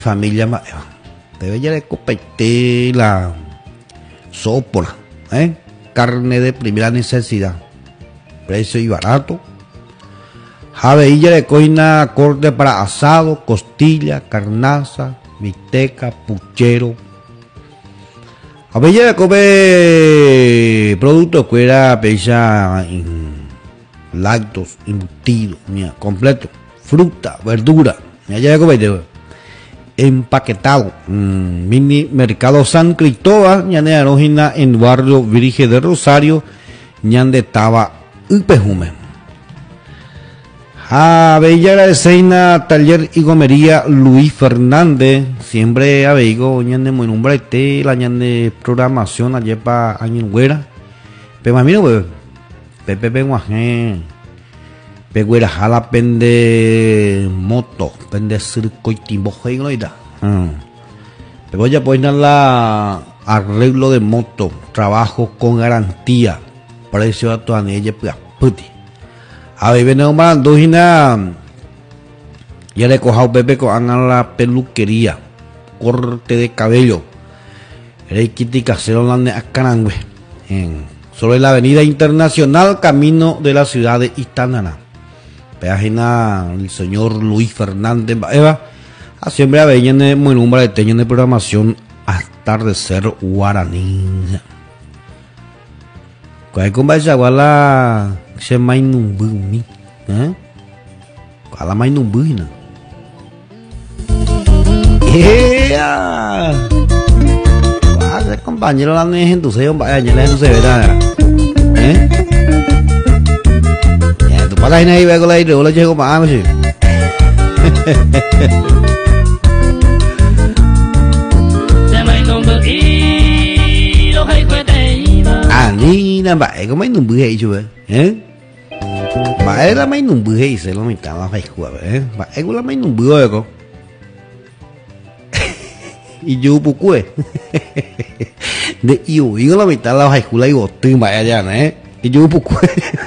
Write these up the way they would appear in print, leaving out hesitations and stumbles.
familia Maeva. Debe ya de competir la sopora, carne de primera necesidad, precio y barato. Javeilla de coina corte para asado, costilla, carnaza, bisteca, puchero. Javeilla de comer productos que era pecha lácteos, embutido, completo, fruta, verdura. Ya de comer empaquetado. Mini Mercado San Cristóbal, ñane arojina en barrio Virgen de Rosario, ñande estaba Upejume. A Bella de Seina, taller y gomería Luis Fernández, siempre a Beigo, ñande muy nombrete, la ñande programación ayer para Añenguera. Pero más mira, pues, Pepe Guajé. Peguera jala pende moto, pende circo y timbo no ida. Pero ya pues la arreglo de moto, trabajo con garantía, precio a tu anilla puti. A ver, ven más dojina, ya le coja Pepe con la peluquería, corte de cabello, requiti casero lande a Canangüe, sobre la avenida Internacional, camino de la ciudad de Istanana. Página el señor Luis Fernández Baeva, a siempre a ver en muy nombre de teño de programación Atardecer Guaraní. Cuál con vaya guala se mai numbuni, guala mai numbuna. Guala compañero la ne gente se vaya ya no se verá, para ahí nadie ve con la idea, lo llego más así. Ani na bạn có mấy nụ bự hay chưa bạn là mấy nụ bự hay sẽ nó mình cả là phải của bạn có là mấy nụ bự rồi cô yêu bố quê để yêu ý là mình ta là phải của lấy của từ mẹ ra này yêu bố quê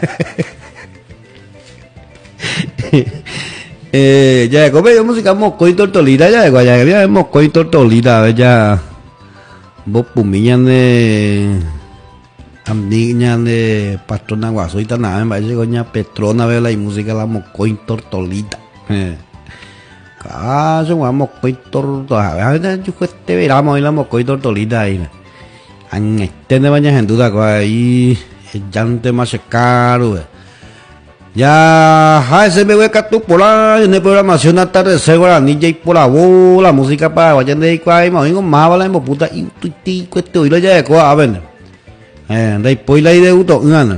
ya có biết música moco y tortolita ya de ya había moco y tortolita ya vos pumiñan de amniñan de patrona guasoita nada me parece coña Petrona ve la música la moco y tortolita son guas moco y tortolita a ver yo que te veramos la moco y tortolita ahí anh este de baña gente duda ahí el llante más caro ya, se me ve que tú por la en programación Atardecer Guaraní y por la voz, la música para vayan de ahí, más bien más vale en puta y tú este oído ya de cosa, a ver. Después la idea de gana.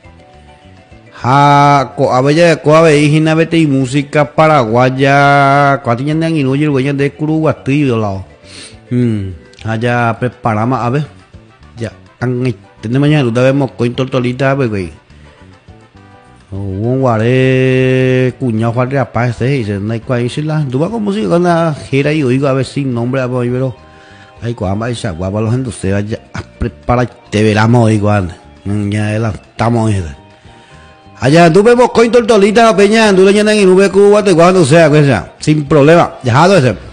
A ver ya de cosa, ve hijina vete y música paraguaya, cuatro ya andan y no llego ya de Curuguatillo lado. Allá preparamos a ver. Ya, tenemos mañana tú vemos con tortolita, güey. Un guaré cuñado Juan de Apaz y se no hay cual isla tú vas con música con la gira y oigo a ver sin nombre a ver pero hay cual va esa guapa los gente se vaya a preparar te veramos igual ya estamos allá tú vemos con tortolita peña tú le llenas y nube Cuba te cuando sea sin problema dejado ese